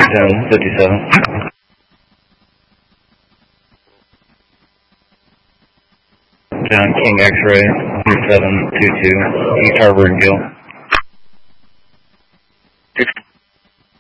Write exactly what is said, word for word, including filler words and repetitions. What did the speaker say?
ten fifty-seven. John King X-ray, seven two two, East Harbor and Gill. six